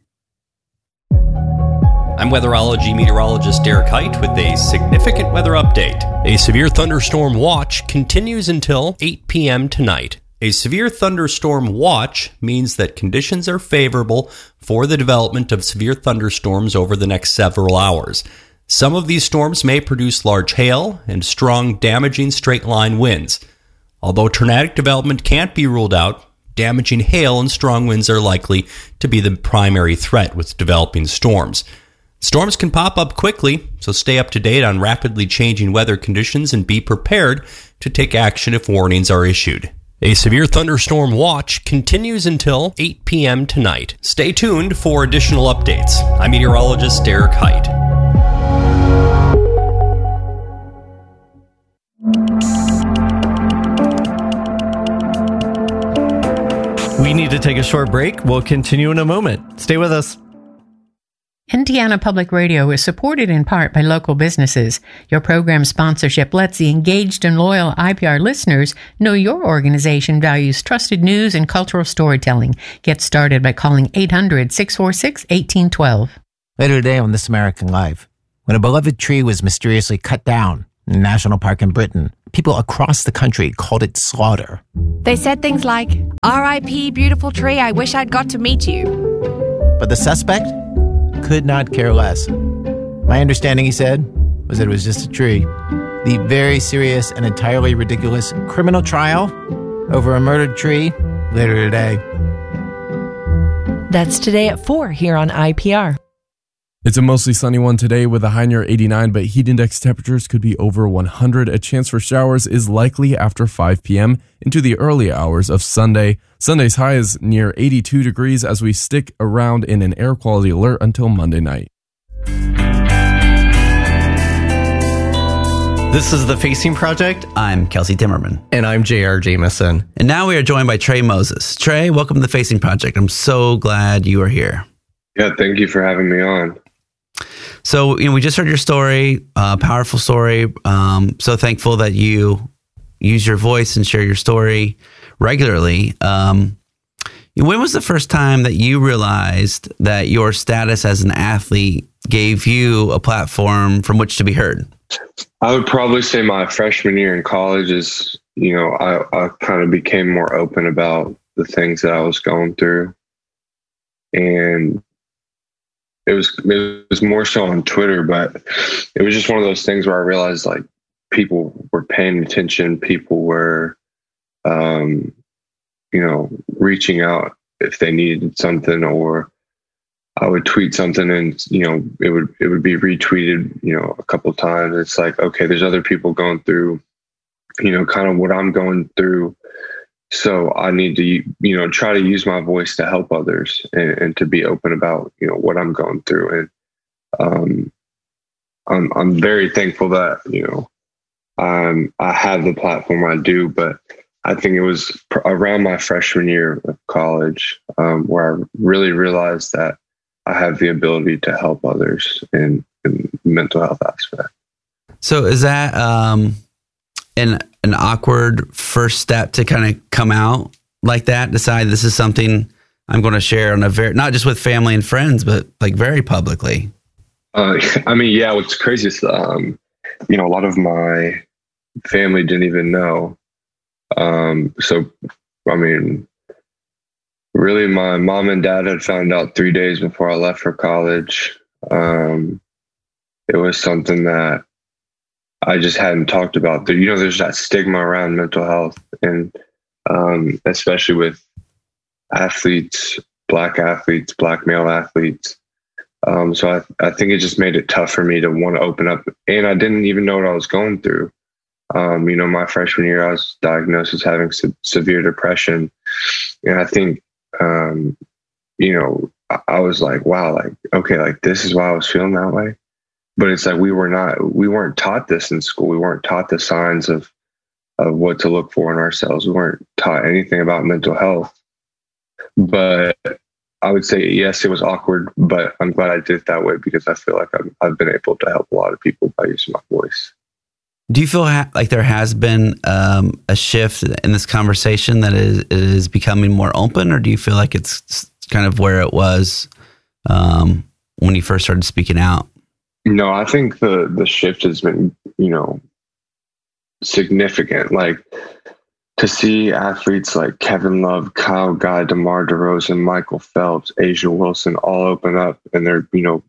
Speaker 19: I'm weatherology meteorologist Derek Height with a significant weather update. A severe thunderstorm watch continues until eight p.m. tonight. A severe thunderstorm watch means that conditions are favorable for the development of severe thunderstorms over the next several hours. Some of these storms may produce large hail and strong, damaging straight-line winds. Although tornadic development can't be ruled out, damaging hail and strong winds are likely to be the primary threat with developing storms. Storms can pop up quickly, so stay up to date on rapidly changing weather conditions and be prepared to take action if warnings are issued. A severe thunderstorm watch continues until eight p.m. tonight. Stay tuned for additional updates. I'm meteorologist Derek Height.
Speaker 11: We need to take a short break. We'll continue in a moment. Stay with us.
Speaker 20: Indiana Public Radio is supported in part by local businesses. Your program sponsorship lets the engaged and loyal I P R listeners know your organization values trusted news and cultural storytelling. Get started by calling eight hundred, six four six, one eight one two.
Speaker 21: Later today on This American Life, when a beloved tree was mysteriously cut down in a national park in Britain, people across the country called it slaughter.
Speaker 22: They said things like, R I P beautiful tree, I wish I'd got to meet you.
Speaker 21: But the suspect could not care less. My understanding, he said, was that it was just a tree. The very serious and entirely ridiculous criminal trial over a murdered tree later today.
Speaker 23: That's today at four here on I P R.
Speaker 24: It's a mostly sunny one today with a high near eighty-nine, but heat index temperatures could be over one hundred. A chance for showers is likely after five p.m. into the early hours of Sunday. Sunday's high is near eighty-two degrees as we stick around in an air quality alert until Monday night.
Speaker 11: This is The Facing Project.
Speaker 10: I'm Kelsey Timmerman.
Speaker 11: And I'm J R Jameson.
Speaker 10: And now we are joined by Trey Moses. Trey, welcome to The Facing Project. I'm so glad you are here.
Speaker 9: Yeah, thank you for having me on.
Speaker 10: So, you know, we just heard your story, uh, powerful story. Um, so thankful that you use your voice and share your story regularly. Um, when was the first time that you realized that your status as an athlete gave you a platform from which to be heard?
Speaker 9: I would probably say my freshman year in college is, you know, I, I kind of became more open about the things that I was going through. And It was it was more so on Twitter, but it was just one of those things where I realized like people were paying attention, people were, um, you know, reaching out if they needed something, or I would tweet something and you know it would it would be retweeted, you know, a couple of times. It's like, okay, there's other people going through, you know, kind of what I'm going through. So I need to, you know, try to use my voice to help others and, and to be open about, you know, what I'm going through. And um, I'm I'm very thankful that, you know, um, I have the platform I do. But I think it was pr- around my freshman year of college um, where I really realized that I have the ability to help others in, in mental health aspect.
Speaker 10: So is that um, an an awkward first step to kind of come out like that, decide this is something I'm going to share on a very, not just with family and friends, but like very publicly?
Speaker 9: Uh, I mean, yeah, what's crazy is, um, you know, a lot of my family didn't even know. Um, so, I mean, really my mom and dad had found out three days before I left for college. Um, it was something that I just hadn't talked about. You know, there's that stigma around mental health, and um, especially with athletes, Black athletes, Black male athletes. Um, so I, I think it just made it tough for me to want to open up. And I didn't even know what I was going through. Um, you know, my freshman year, I was diagnosed as having se- severe depression. And I think, um, you know, I, I was like, wow, like, okay, like this is why I was feeling that way. But it's like we were not, we weren't taught this in school. We weren't taught the signs of, of what to look for in ourselves. We weren't taught anything about mental health. But I would say, yes, it was awkward, but I'm glad I did it that way because I feel like I've, I've been able to help a lot of people by using my voice.
Speaker 10: Do you feel ha- like there has been um, a shift in this conversation that is, it is becoming more open, or do you feel like it's kind of where it was um, when you first started speaking out?
Speaker 9: No, I think the, the shift has been, you know, significant. Like to see athletes like Kevin Love, Kyle Guy, DeMar DeRozan, Michael Phelps, Asia Wilson all open up and they're, you know,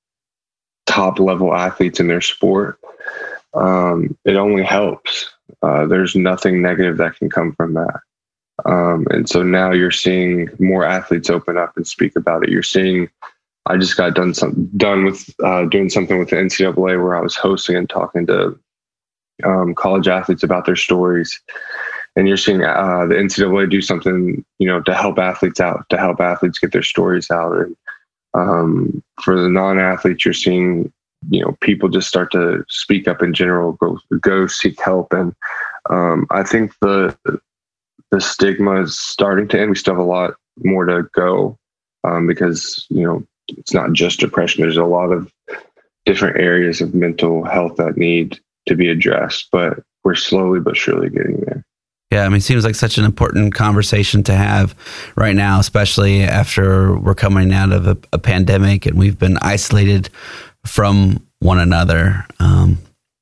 Speaker 9: top level athletes in their sport. Um, it only helps. Uh, there's nothing negative that can come from that. Um, and so now you're seeing more athletes open up and speak about it. You're seeing, I just got done some done with uh, doing something with the N C double A where I was hosting and talking to um, college athletes about their stories. And you're seeing uh, the N C double A do something, you know, to help athletes out, to help athletes get their stories out. And um, for the non-athletes, you're seeing you know, people just start to speak up in general, go, go seek help. And um, I think the, the stigma is starting to end. We still have a lot more to go um, because, you know, it's not just depression. There's a lot of different areas of mental health that need to be addressed, but we're slowly but surely getting there.
Speaker 10: Yeah, I mean, it seems like such an important conversation to have right now, especially after we're coming out of a, a pandemic and we've been isolated from one another. Um,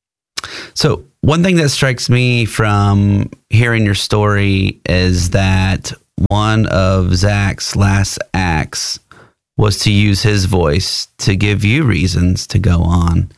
Speaker 10: so one thing that strikes me from hearing your story is that one of Zach's last acts was to use his voice to give you reasons to go on.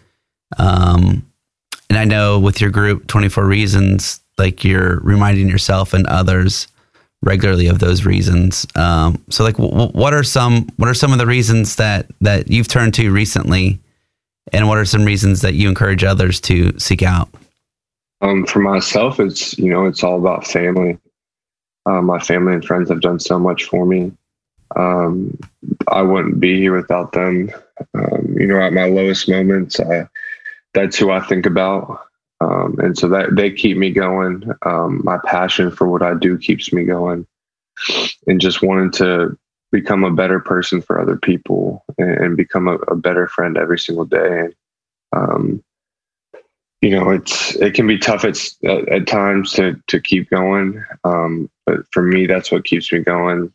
Speaker 10: Um, and I know with your group, twenty-four Reasons, like you're reminding yourself and others regularly of those reasons. Um, so like, w- what are some, what are some of the reasons that, that you've turned to recently? And what are some reasons that you encourage others to seek out?
Speaker 9: Um, for myself, it's, you know, it's all about family. Um, my family and friends have done so much for me. Um, I wouldn't be here without them. Um, you know, at my lowest moments, I, that's who I think about. Um, and so that they keep me going. Um, my passion for what I do keeps me going, and just wanting to become a better person for other people and, and become a, a better friend every single day. And, um, you know, it's, it can be tough at, at, at times to, to keep going. Um, but for me, that's what keeps me going.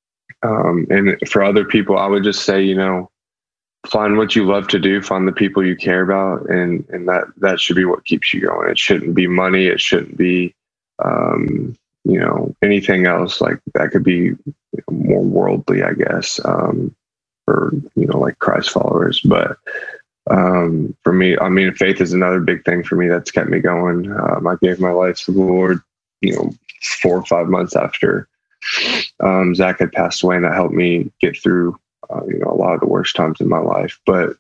Speaker 9: Um, and for other people, I would just say, you know, find what you love to do, find the people you care about, and, and that, that should be what keeps you going. It shouldn't be money. It shouldn't be, um, you know, anything else. Like that could be you know, more worldly, I guess, um, for, you know, like Christ followers. But um, for me, I mean, faith is another big thing for me that's kept me going. Um, I gave my life to the Lord, you know, four or five months after um, Zach had passed away, and that helped me get through Uh, you know, a lot of the worst times in my life. But,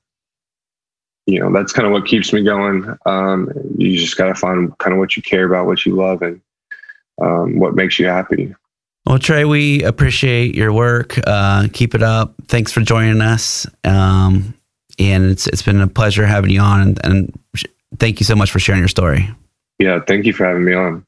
Speaker 9: you know, that's kind of what keeps me going. Um, you just got to find kind of what you care about, what you love, and um, what makes you happy.
Speaker 10: Well, Trey, we appreciate your work. Uh, keep it up. Thanks for joining us. Um, and it's it's been a pleasure having you on. And, and thank you so much for sharing your story.
Speaker 9: Yeah, thank you for having me on.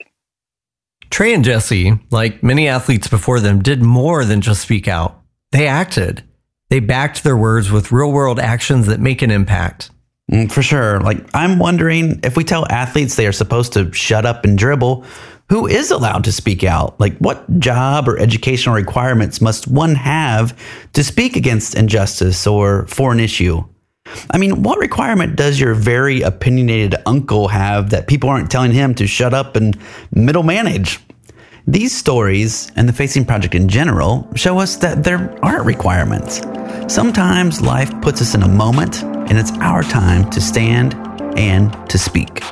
Speaker 11: Trey and Jesse, like many athletes before them, did more than just speak out. They acted. They backed their words with real-world actions that make an impact.
Speaker 10: Mm, for sure. Like, I'm wondering if we tell athletes they are supposed to shut up and dribble, who is allowed to speak out? Like, what job or educational requirements must one have to speak against injustice or for an issue? I mean, what requirement does your very opinionated uncle have that people aren't telling him to shut up and middle manage? These stories, and the Facing Project in general, show us that there aren't requirements. Sometimes life puts us in a moment, and it's our time to stand and to speak.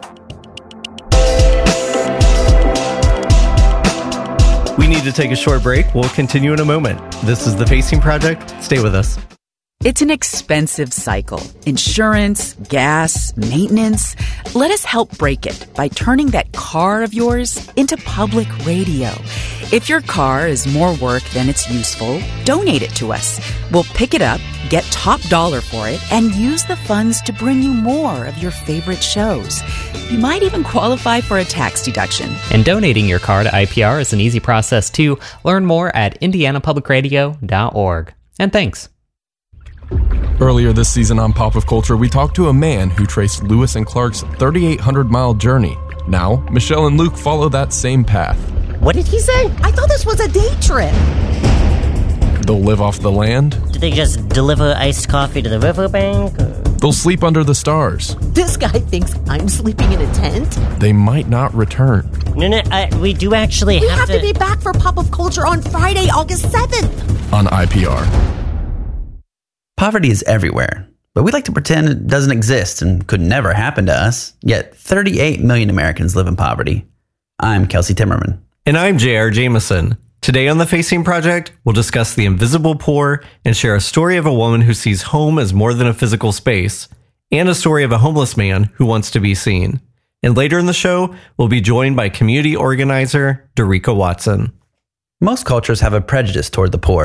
Speaker 11: We need to take a short break. We'll continue in a moment. This is the Facing Project. Stay with us.
Speaker 2: It's an expensive cycle. Insurance, gas, maintenance. Let us help break it by turning that car of yours into public radio. If your car is more work than it's useful, donate it to us. We'll pick it up, get top dollar for it, and use the funds to bring you more of your favorite shows. You might even qualify for a tax deduction.
Speaker 8: And donating your car to I P R is an easy process too. Learn more at indiana public radio dot org. And thanks.
Speaker 24: Earlier this season on Pop of Culture, we talked to a man who traced Lewis and Clark's thirty-eight hundred mile journey. Now, Michelle and Luke follow that same path.
Speaker 3: What did he say? I thought this was a day trip.
Speaker 24: They'll live off the land.
Speaker 3: Do they just deliver iced coffee to the riverbank? Or?
Speaker 24: They'll sleep under the stars.
Speaker 3: This guy thinks I'm sleeping in a tent?
Speaker 24: They might not return.
Speaker 3: No, no, uh, we do actually
Speaker 4: we
Speaker 3: have,
Speaker 4: have
Speaker 3: to...
Speaker 4: to be back for Pop of Culture on Friday, August seventh.
Speaker 24: On I P R.
Speaker 10: Poverty is everywhere, but we like to pretend it doesn't exist and could never happen to us. Yet thirty-eight million Americans live in poverty. I'm Kelsey Timmerman.
Speaker 11: And I'm J R Jameson. Today on The Facing Project, we'll discuss the invisible poor and share a story of a woman who sees home as more than a physical space, and a story of a homeless man who wants to be seen. And later in the show, we'll be joined by community organizer Dorica Watson.
Speaker 10: Most cultures have a prejudice toward the poor.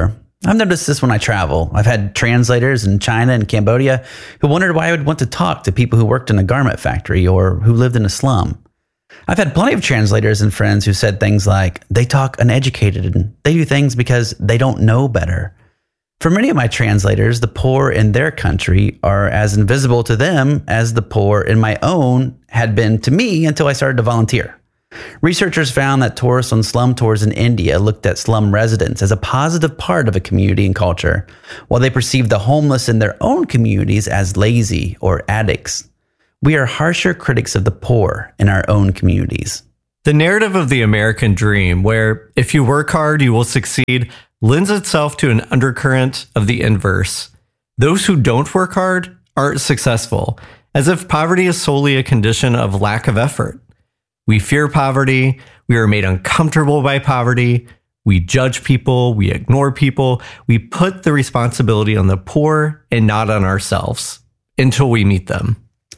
Speaker 10: I've noticed this when I travel. I've had translators in China and Cambodia who wondered why I would want to talk to people who worked in a garment factory or who lived in a slum. I've had plenty of translators and friends who said things like, they talk uneducated and they do things because they don't know better. For many of my translators, the poor in their country are as invisible to them as the poor in my own had been to me until I started to volunteer. Researchers found that tourists on slum tours in India looked at slum residents as a positive part of a community and culture, while they perceived the homeless in their own communities as lazy or addicts. We are harsher critics of the poor in our own communities.
Speaker 11: The narrative of the American dream, where if you work hard, you will succeed, lends itself to an undercurrent of the inverse. Those who don't work hard aren't successful, as if poverty is solely a condition of lack of effort. We fear poverty. We are made uncomfortable by poverty. We judge people. We ignore people. We put the responsibility on the poor and not on ourselves until we meet them.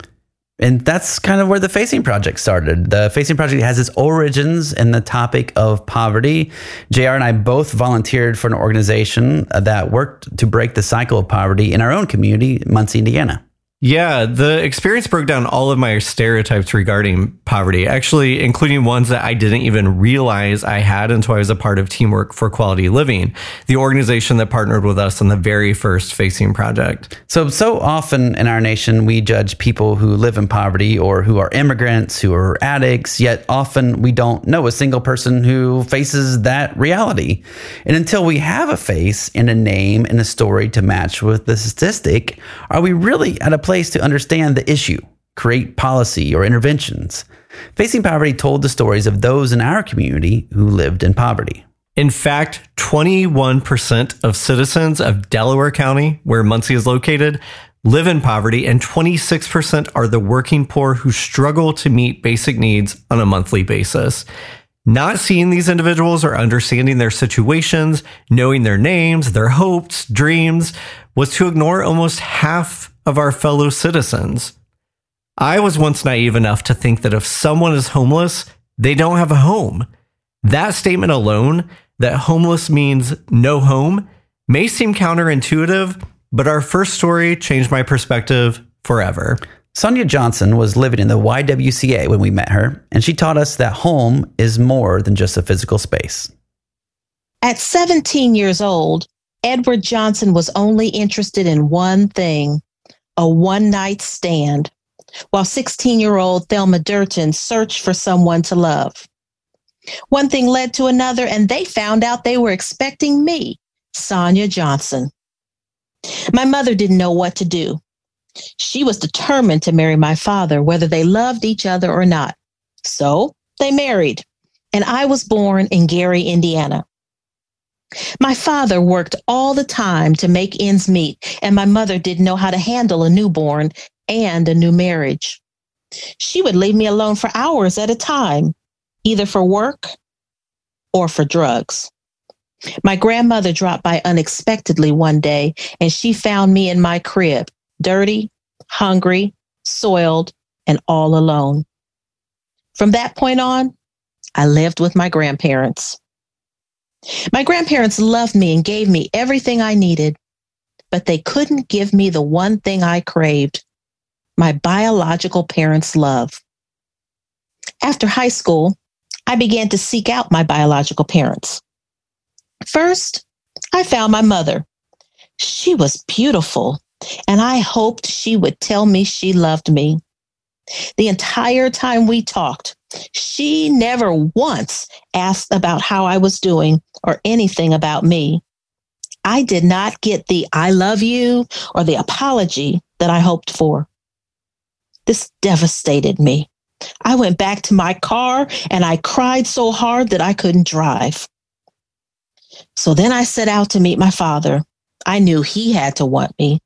Speaker 10: And that's kind of where the Facing Project started. The Facing Project has its origins in the topic of poverty. J R and I both volunteered for an organization that worked to break the cycle of poverty in our own community, Muncie, Indiana.
Speaker 11: Yeah, the experience broke down all of my stereotypes regarding poverty, actually, including ones that I didn't even realize I had until I was a part of Teamwork for Quality Living, the organization that partnered with us on the very first Facing Project.
Speaker 10: So, so often in our nation, we judge people who live in poverty or who are immigrants, who are addicts, yet often we don't know a single person who faces that reality. And until we have a face and a name and a story to match with the statistic, are we really at a place to understand the issue, create policy or interventions? Facing Poverty told the stories of those in our community who lived in poverty.
Speaker 11: In fact, twenty-one percent of citizens of Delaware County, where Muncie is located, live in poverty, and twenty-six percent are the working poor who struggle to meet basic needs on a monthly basis. Not seeing these individuals or understanding their situations, knowing their names, their hopes, dreams, was to ignore almost half of our fellow citizens. I was once naive enough to think that if someone is homeless, they don't have a home. That statement alone, that homeless means no home, may seem counterintuitive, but our first story changed my perspective forever.
Speaker 10: Sonia Johnson was living in the Y W C A when we met her, and she taught us that home is more than just a physical space.
Speaker 1: At seventeen years old, Edward Johnson was only interested in one thing: a one-night stand, while sixteen-year-old Thelma Durton searched for someone to love. One thing led to another, and they found out they were expecting me, Sonia Johnson. My mother didn't know what to do. She was determined to marry my father, whether they loved each other or not. So they married, and I was born in Gary, Indiana. My father worked all the time to make ends meet, and my mother didn't know how to handle a newborn and a new marriage. She would leave me alone for hours at a time, either for work or for drugs. My grandmother dropped by unexpectedly one day, and she found me in my crib, dirty, hungry, soiled, and all alone. From that point on, I lived with my grandparents. My grandparents loved me and gave me everything I needed, but they couldn't give me the one thing I craved: my biological parents' love. After high school, I began to seek out my biological parents. First, I found my mother. She was beautiful, and I hoped she would tell me she loved me. The entire time we talked, she never once asked about how I was doing or anything about me. I did not get the "I love you" or the apology that I hoped for. This devastated me. I went back to my car and I cried so hard that I couldn't drive. So then I set out to meet my father. I knew he had to want me.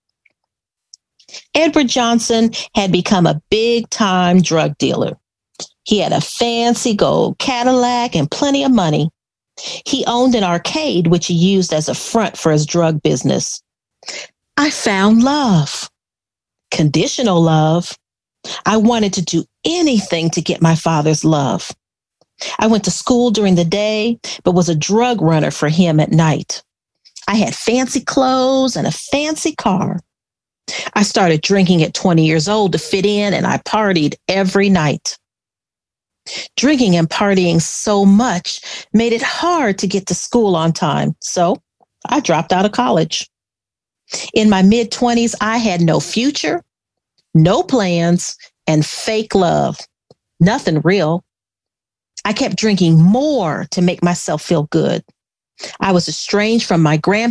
Speaker 1: Edward Johnson had become a big-time drug dealer. He had a fancy gold Cadillac and plenty of money. He owned an arcade, which he used as a front for his drug business. I found love. Conditional love. I wanted to do anything to get my father's love. I went to school during the day, but was a drug runner for him at night. I had fancy clothes and a fancy car. I started drinking at twenty years old to fit in, and I partied every night. Drinking and partying so much made it hard to get to school on time, so I dropped out of college. In my mid-twenties, I had no future, no plans, and fake love. Nothing real. I kept drinking more to make myself feel good. I was estranged from my grandparents.